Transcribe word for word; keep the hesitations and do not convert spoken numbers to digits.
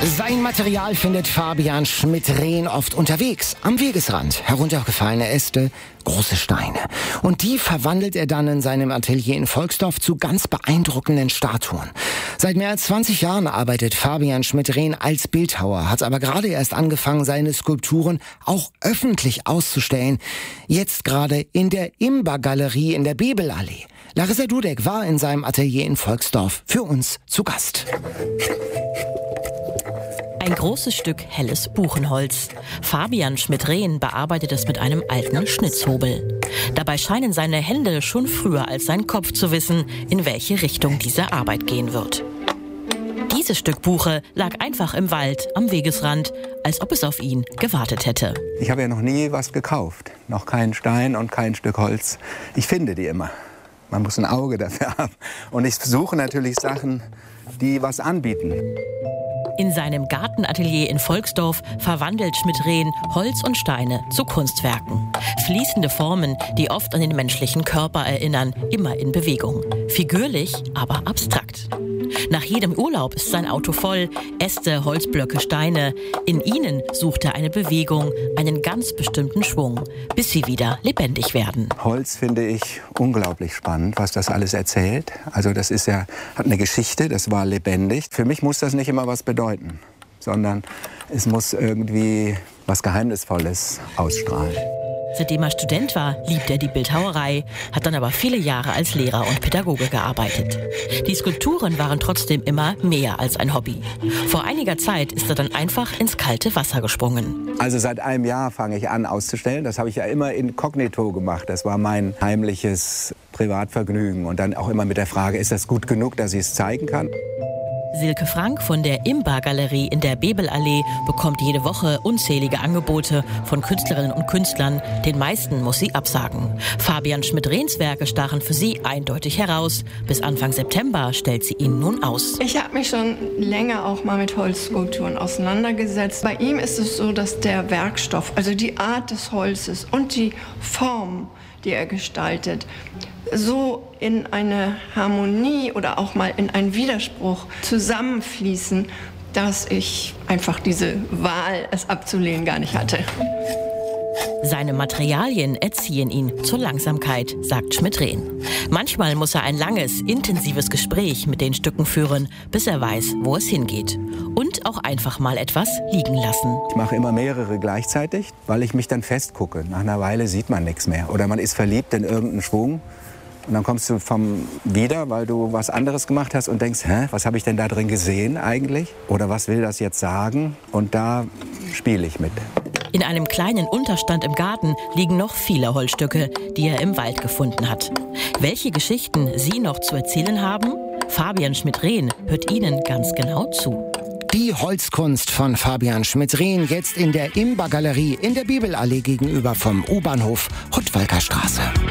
Sein Material findet Fabian Schmidt-Rehn oft unterwegs, am Wegesrand. Heruntergefallene Äste, große Steine. Und die verwandelt er dann in seinem Atelier in Volksdorf zu ganz beeindruckenden Statuen. Seit mehr als zwanzig Jahren arbeitet Fabian Schmidt-Rehn als Bildhauer, hat aber gerade erst angefangen, seine Skulpturen auch öffentlich auszustellen. Jetzt gerade in der Imba-Galerie in der Bebelallee. Larissa Dudek war in seinem Atelier in Volksdorf für uns zu Gast. Ein großes Stück helles Buchenholz. Fabian Schmidt-Rehn bearbeitet es mit einem alten Schnitzhobel. Dabei scheinen seine Hände schon früher als sein Kopf zu wissen, in welche Richtung diese Arbeit gehen wird. Dieses Stück Buche lag einfach im Wald am Wegesrand, als ob es auf ihn gewartet hätte. Ich habe ja noch nie was gekauft. Noch keinen Stein und kein Stück Holz. Ich finde die immer. Man muss ein Auge dafür haben. Und ich suche natürlich Sachen, die was anbieten. In seinem Gartenatelier in Volksdorf verwandelt Schmidt-Rehn Holz und Steine zu Kunstwerken. Fließende Formen, die oft an den menschlichen Körper erinnern, immer in Bewegung. Figürlich, aber abstrakt. Nach jedem Urlaub ist sein Auto voll. Äste, Holzblöcke, Steine. In ihnen sucht er eine Bewegung, einen ganz bestimmten Schwung, bis sie wieder lebendig werden. Holz finde ich unglaublich spannend, was das alles erzählt. Also das ist ja, hat eine Geschichte, das war lebendig. Für mich muss das nicht immer was bedeuten, sondern es muss irgendwie was Geheimnisvolles ausstrahlen. Seitdem er Student war, liebt er die Bildhauerei, hat dann aber viele Jahre als Lehrer und Pädagoge gearbeitet. Die Skulpturen waren trotzdem immer mehr als ein Hobby. Vor einiger Zeit ist er dann einfach ins kalte Wasser gesprungen. Also seit einem Jahr fange ich an auszustellen. Das habe ich ja immer inkognito gemacht. Das war mein heimliches Privatvergnügen. Und dann auch immer mit der Frage, ist das gut genug, dass ich es zeigen kann? Silke Frank von der Imba-Galerie in der Bebelallee bekommt jede Woche unzählige Angebote von Künstlerinnen und Künstlern. Den meisten muss sie absagen. Fabian Schmidt-Rehns Werke stachen für sie eindeutig heraus. Bis Anfang September stellt sie ihn nun aus. Ich habe mich schon länger auch mal mit Holzskulpturen auseinandergesetzt. Bei ihm ist es so, dass der Werkstoff, also die Art des Holzes und die Form, die er gestaltet, so in eine Harmonie oder auch mal in einen Widerspruch zusammenfließen, dass ich einfach diese Wahl, es abzulehnen, gar nicht hatte. Seine Materialien erziehen ihn zur Langsamkeit, sagt Schmidt-Rehn. Manchmal muss er ein langes, intensives Gespräch mit den Stücken führen, bis er weiß, wo es hingeht. Und auch einfach mal etwas liegen lassen. Ich mache immer mehrere gleichzeitig, weil ich mich dann festgucke. Nach einer Weile sieht man nichts mehr. Oder man ist verliebt in irgendeinen Schwung. Und dann kommst du vom wieder, weil du was anderes gemacht hast und denkst, hä, was habe ich denn da drin gesehen eigentlich? Oder was will das jetzt sagen? Und da spiele ich mit. In einem kleinen Unterstand im Garten liegen noch viele Holzstücke, die er im Wald gefunden hat. Welche Geschichten Sie noch zu erzählen haben? Fabian Schmidt-Rehn hört Ihnen ganz genau zu. Die Holzkunst von Fabian Schmidt-Rehn jetzt in der Imba-Galerie in der Bebelallee gegenüber vom U-Bahnhof Huttwalker Straße.